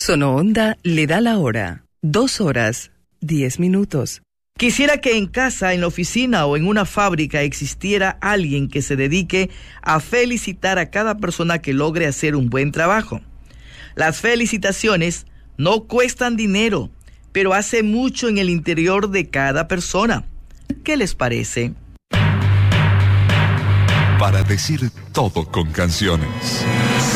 Sonoonda le da la hora. 2:10. Quisiera que en casa, en la oficina o en una fábrica existiera alguien que se dedique a felicitar a cada persona que logre hacer un buen trabajo. Las felicitaciones no cuestan dinero, pero hace mucho en el interior de cada persona. ¿Qué les parece? Para decir todo con canciones.